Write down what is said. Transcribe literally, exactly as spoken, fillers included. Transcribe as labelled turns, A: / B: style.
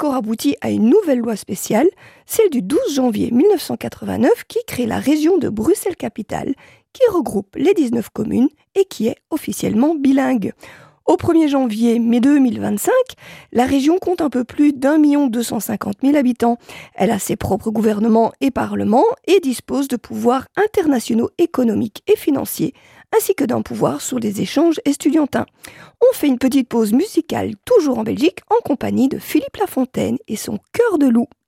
A: encore abouti à une nouvelle loi spéciale, celle du douze janvier mille neuf cent quatre-vingt-neuf, qui crée la région de Bruxelles-Capitale, qui regroupe les dix-neuf communes et qui est officiellement bilingue. Au premier janvier deux mille vingt-cinq, la région compte un peu plus d'un million deux cent cinquante mille habitants. Elle a ses propres gouvernements et parlements et dispose de pouvoirs internationaux économiques et financiers, ainsi que d'un pouvoir sur les échanges estudiantins. On fait une petite pause musicale, toujours en Belgique, en compagnie de Philippe Lafontaine et son Cœur de loup.